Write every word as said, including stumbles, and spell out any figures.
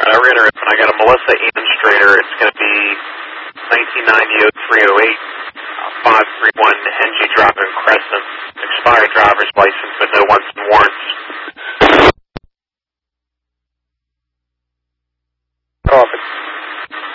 Uh, we're gonna, I got a Melissa Ian Strader. It's going to be nineteen ninety oh three oh eight, uh, five three one N G driver in Crescent. Expired driver's license, but no ones and warrants.